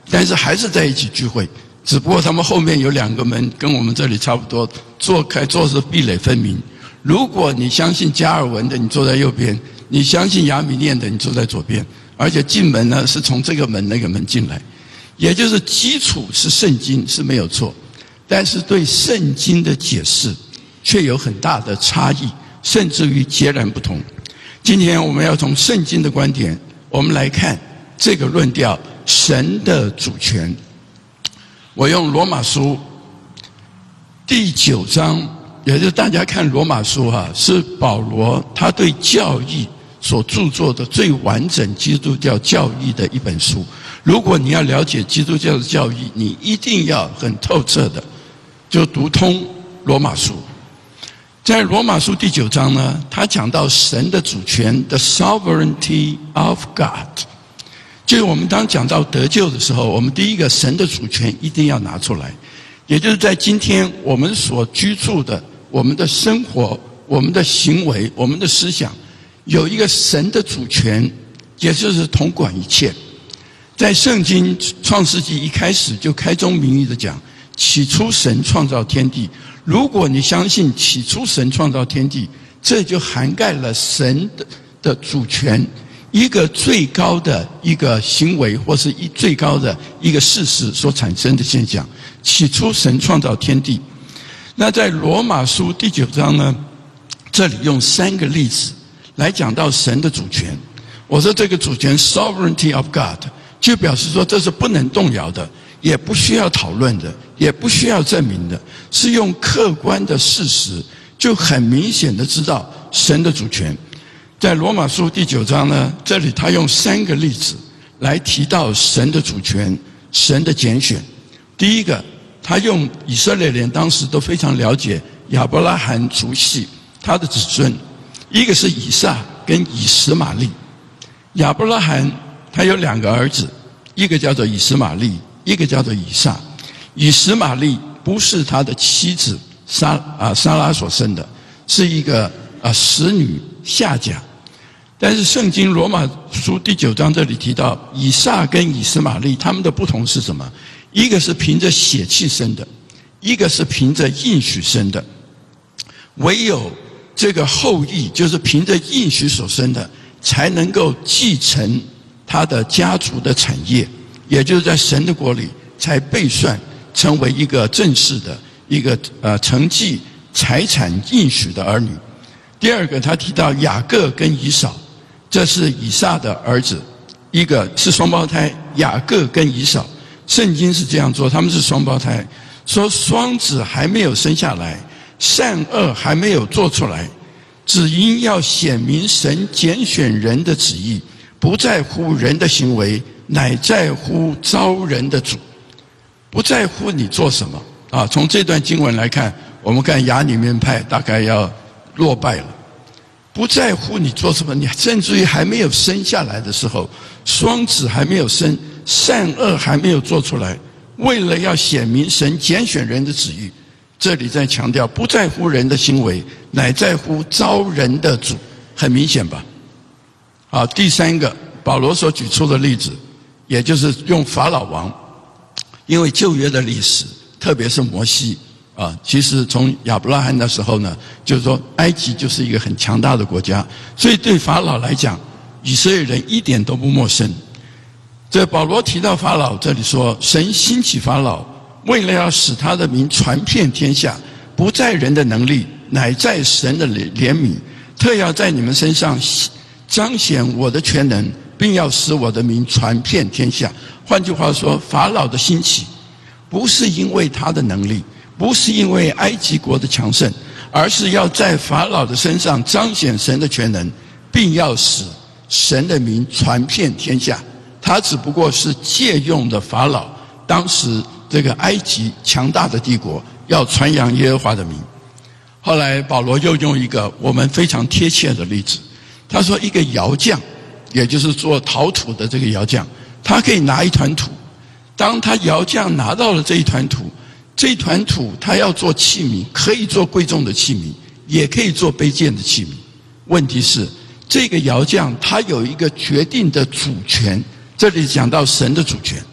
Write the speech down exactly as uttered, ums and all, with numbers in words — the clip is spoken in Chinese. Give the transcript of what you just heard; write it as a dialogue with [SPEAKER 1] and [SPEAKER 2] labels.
[SPEAKER 1] 但是还是在一起聚会，只不过他们后面有两个门，跟我们这里差不多，坐开坐是壁垒分明。如果你相信加尔文的，你坐在右边；你相信亚米念的，你坐在左边。而且进门呢，是从这个门那个门进来，也就是基础是圣经是没有错，但是对圣经的解释却有很大的差异，甚至于截然不同。今天我们要从圣经的观点，我们来看这个论调：神的主权。我用罗马书第九章，也就是大家看罗马书哈、啊，是保罗他对教义所著作的最完整基督教教义的一本书。如果你要了解基督教的教义，你一定要很透彻的就读通罗马书。在罗马书第九章呢，他讲到神的主权 ，the sovereignty of God。就是我们当讲到得救的时候，我们第一个神的主权一定要拿出来，也就是在今天我们所居住的、我们的生活、我们的行为、我们的思想，有一个神的主权，也就是统管一切。在圣经创世纪一开始就开宗明义的讲，起初神创造天地。如果你相信起初神创造天地，这就涵盖了神的的主权，一个最高的一个行为，或是一最高的一个事实所产生的现象。起初神创造天地。那在罗马书第九章呢，这里用三个例子来讲到神的主权。我说这个主权 sovereignty of God， 就表示说这是不能动摇的，也不需要讨论的，也不需要证明的，是用客观的事实就很明显的知道神的主权。在罗马书第九章呢，这里他用三个例子来提到神的主权、神的拣选。第一个，他用以色列人当时都非常了解亚伯拉罕族系他的子孙，一个是以撒跟以实玛利。亚伯拉罕他有两个儿子，一个叫做以实玛利，一个叫做以撒。以实玛利不是他的妻子撒啊撒拉所生的，是一个啊使女夏甲。但是圣经罗马书第九章这里提到，以撒跟以实玛利他们的不同是什么？一个是凭着血气生的，一个是凭着应许生的。唯有这个后裔，就是凭着应许所生的，才能够继承他的家族的产业，也就是在神的国里才被算成为一个正式的一个呃承继财产应许的儿女。第二个，他提到雅各跟以扫，这是以撒的儿子，一个是双胞胎，雅各跟以扫。圣经是这样做，他们是双胞胎，说双子还没有生下来，善恶还没有做出来，只因要显明神拣选人的旨意，不在乎人的行为，乃在乎招人的主。不在乎你做什么啊？从这段经文来看，我们看亚里面派大概要落败了。不在乎你做什么，你甚至于还没有生下来的时候，双子还没有生，善恶还没有做出来，为了要显明神拣选人的旨意，这里在强调不在乎人的行为，乃在乎招人的主，很明显吧？好，第三个保罗所举出的例子，也就是用法老王，因为旧约的历史，特别是摩西啊，其实从亚伯拉罕的时候呢，就是说埃及就是一个很强大的国家，所以对法老来讲，以色列人一点都不陌生。这保罗提到法老，这里说神兴起法老，为了要使他的名传遍天下，不在人的能力，乃在神的怜悯，特要在你们身上彰显我的全能，并要使我的名传遍天下。换句话说，法老的兴起不是因为他的能力，不是因为埃及国的强盛，而是要在法老的身上彰显神的全能，并要使神的名传遍天下。他只不过是借用的法老当时这个埃及强大的帝国，要传扬耶和华的名。后来保罗又用一个我们非常贴切的例子，他说一个窑匠，也就是做陶土的这个窑匠，他可以拿一团土，当他窑匠拿到了这一团土，这团土他要做器皿，可以做贵重的器皿，也可以做卑贱的器皿。问题是这个窑匠他有一个决定的主权，这里讲到神的主权。